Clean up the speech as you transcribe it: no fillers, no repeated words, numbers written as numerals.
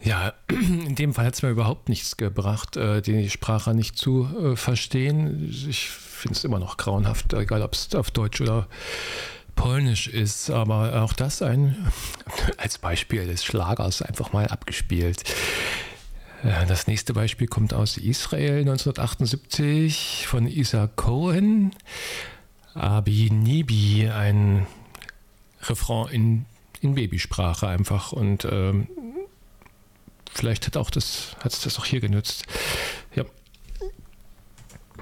Ja, in dem Fall hat es mir überhaupt nichts gebracht, die Sprache nicht zu verstehen. Ich finde es immer noch grauenhaft, egal ob es auf Deutsch oder Polnisch ist, aber auch das als Beispiel des Schlagers einfach mal abgespielt. Das nächste Beispiel kommt aus Israel 1978 von Isa Cohen. Abi Nibi, ein Refrain in Babysprache einfach und vielleicht hat es das auch hier genützt.